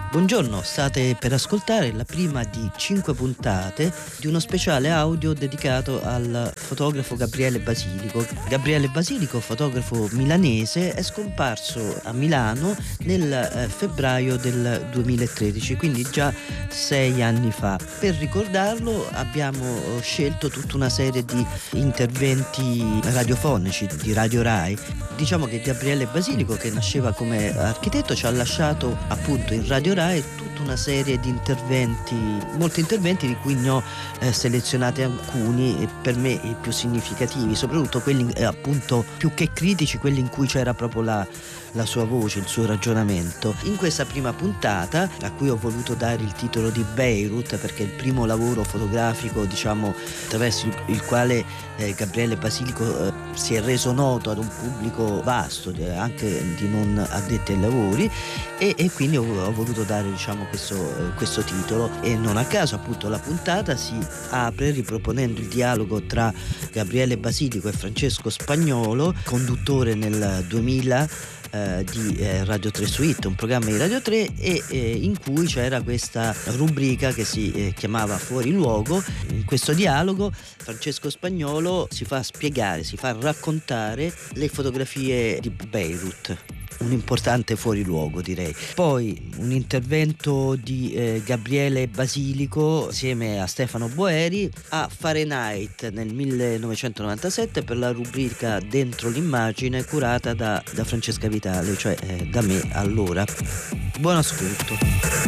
Buongiorno, state per ascoltare la prima di 5 puntate di uno speciale audio dedicato al fotografo Gabriele Basilico. Gabriele Basilico, fotografo milanese, è scomparso a Milano nel febbraio del 2013, quindi già 6 anni fa. Per ricordarlo abbiamo scelto tutta una serie di interventi radiofonici di Radio Rai. Diciamo che Gabriele Basilico, che nasceva come architetto, ci ha lasciato appunto in Radio Rai tutta una serie di interventi, molti interventi di cui ne ho selezionati alcuni e per me i più significativi, soprattutto quelli appunto più che critici, quelli in cui c'era proprio la sua voce, il suo ragionamento. In questa prima puntata, a cui ho voluto dare il titolo di Beirut perché è il primo lavoro fotografico, diciamo, attraverso il quale Gabriele Basilico si è reso noto ad un pubblico vasto, anche di non addetti ai lavori, e quindi ho voluto dare, diciamo, questo titolo. E non a caso appunto la puntata si apre riproponendo il dialogo tra Gabriele Basilico e Francesco Spagnolo, conduttore nel 2000 di Radio 3 Suite, un programma di Radio 3, e in cui c'era questa rubrica che si chiamava Fuori Luogo. In questo dialogo Francesco Spagnolo si fa spiegare, si fa raccontare le fotografie di Beirut, un importante fuoriluogo, direi. Poi un intervento di Gabriele Basilico assieme a Stefano Boeri a Fahrenheit nel 1997 per la rubrica Dentro l'immagine, curata da Francesca Vitale, cioè da me allora. Buon ascolto.